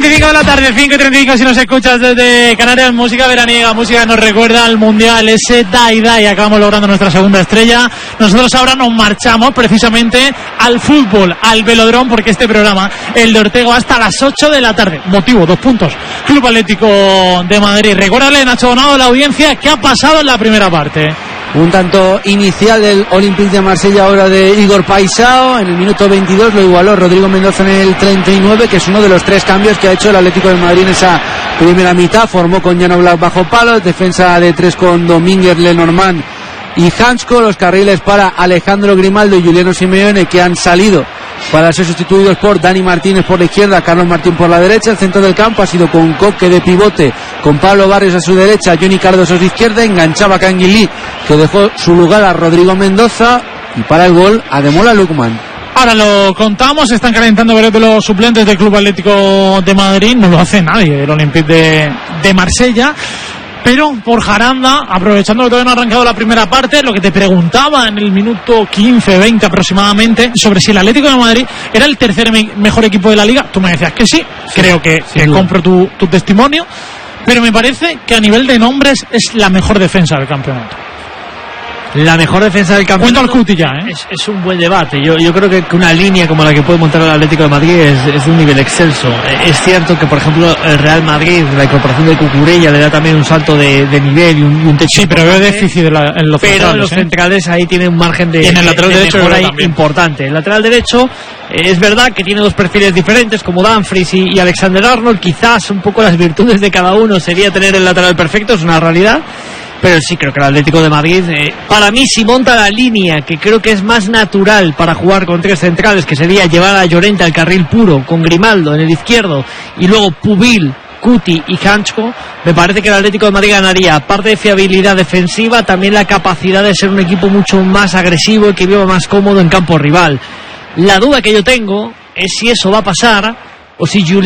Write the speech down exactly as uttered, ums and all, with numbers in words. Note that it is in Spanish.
treinta y cinco de la tarde, cinco y treinta y cinco si nos escuchas desde Canarias. Música veraniega, música que nos recuerda al Mundial, ese Dai Dai. Acabamos logrando nuestra segunda estrella. Nosotros ahora nos marchamos precisamente al fútbol, al velodrón, porque este programa, el de Ortega, hasta las ocho de la tarde. Motivo, dos puntos. Club Atlético de Madrid. Recuérdale, Nacho Donado, la audiencia, ¿qué ha pasado en la primera parte? Un tanto inicial del Olympique de Marsella, ahora de Igor Paisao. En el minuto veintidós lo igualó Rodrigo Mendoza en el treinta y nueve, que es uno de los tres cambios que ha hecho el Atlético de Madrid en esa primera mitad. Formó con Jan Oblak bajo palos, defensa de tres con Domínguez, Lenormand y Hansko. Los carriles para Alejandro Grimaldo y Juliano Simeone, que han salido para ser sustituidos por Dani Martínez por la izquierda, Carlos Martín por la derecha. El centro del campo ha sido con Coque de pivote, con Pablo Barrios a su derecha, Johnny Cardoso a su izquierda. Enganchaba Canguilí, que dejó su lugar a Rodrigo Mendoza, y para el gol Ademola Lookman. Ahora lo contamos, están calentando varios de los suplentes del Club Atlético de Madrid. No lo hace nadie del Olympique de, de Marsella. Pero por Jaranda, aprovechando que todavía no ha arrancado la primera parte, lo que te preguntaba en el minuto quince, veinte aproximadamente, sobre si el Atlético de Madrid era el tercer me- mejor equipo de la Liga, tú me decías que sí, sí, creo que, que compro tu, tu testimonio, pero me parece que a nivel de nombres es la mejor defensa del campeonato. La mejor defensa del campeonato. Cuento al Cuti ya, ¿eh? Es, es un buen debate. Yo, yo creo que una línea como la que puede montar el Atlético de Madrid es, es un nivel excelso. Es cierto que, por ejemplo, el Real Madrid, la incorporación de Cucurella le da también un salto de, de nivel y un, y un techo. Sí, pero veo déficit en, la, en los pero centrales. los ¿eh? centrales ahí tienen un margen de, y en el lateral de, de derecho mejora también importante. El lateral derecho eh, es verdad que tiene dos perfiles diferentes, como Dumfries y, y Alexander Arnold. Quizás un poco las virtudes de cada uno sería tener el lateral perfecto, es una realidad. Pero sí creo que el Atlético de Madrid, eh, para mí, si monta la línea que creo que es más natural para jugar con tres centrales, que sería llevar a Llorente al carril puro, con Grimaldo en el izquierdo, y luego Pubil, Cuti y Hansko, me parece que el Atlético de Madrid ganaría, aparte de fiabilidad defensiva, también la capacidad de ser un equipo mucho más agresivo y que viva más cómodo en campo rival. La duda que yo tengo es si eso va a pasar, o si Julián